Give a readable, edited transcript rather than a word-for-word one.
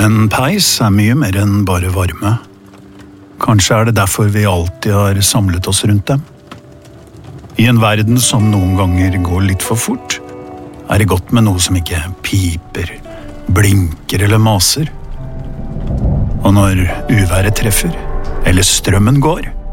En peis mye mer enn bare varme. Kanskje det derfor vi alltid har samlet oss rundt dem. I en verden som noen ganger går litt for fort, det godt med noe som ikke piper, blinker eller maser. Og når uværet treffer, eller strømmen går,